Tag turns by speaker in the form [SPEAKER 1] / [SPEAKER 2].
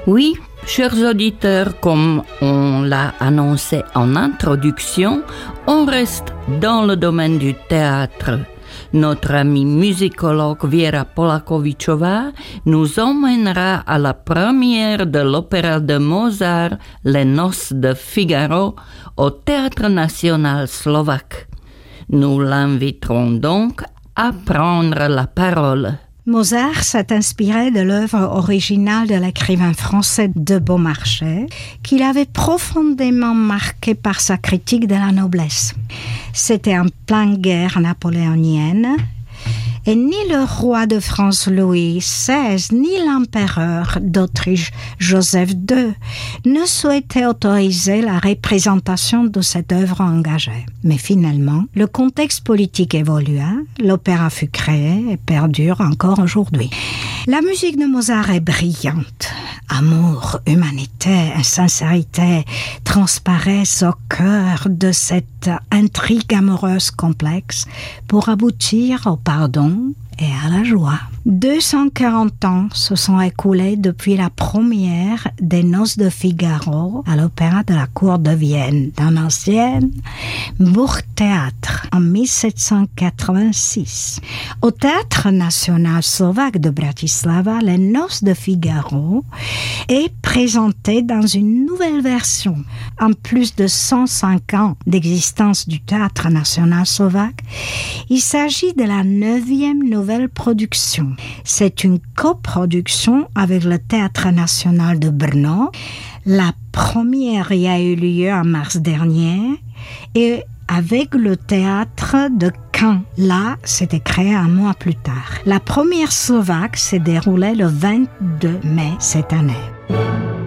[SPEAKER 1] Oui, chers auditeurs, comme on l'a annoncé en introduction, on reste dans le domaine du théâtre. Notre amie musicologue Věra Polakovičová nous emmènera à la première de l'opéra de Mozart, Les Noces de Figaro, au Théâtre national slovaque. Nous l'inviterons donc à prendre la parole.
[SPEAKER 2] Mozart s'est inspiré de l'œuvre originale de l'écrivain français de Beaumarchais, qu'il avait profondément marqué par sa critique de la noblesse. C'était en pleine guerre napoléonienne, et ni le roi de France Louis XVI, ni l'empereur d'Autriche Joseph II ne souhaitaient autoriser la représentation de cette œuvre engagée. Mais finalement, le contexte politique évolua, l'opéra fut créé et perdure encore aujourd'hui. La musique de Mozart est brillante. Amour, humanité et sincérité transparaissent au cœur de cette intrigue amoureuse complexe pour aboutir au pardon et à la joie. 240 ans se sont écoulés depuis la première des Noces de Figaro à l'Opéra de la Cour de Vienne, dans l'ancienne Burgtheater, en 1786. Au Théâtre national slovaque de Bratislava, les Noces de Figaro est présenté dans une nouvelle version. En plus de 105 ans d'existence du Théâtre national slovaque, il s'agit de la 9e nouvelle production. C'est une coproduction avec le Théâtre national de Brno. La première y a eu lieu en mars dernier et avec le Théâtre de Caen. Là, c'était créé un mois plus tard. La première slovaque s'est déroulée le 22 mai cette année.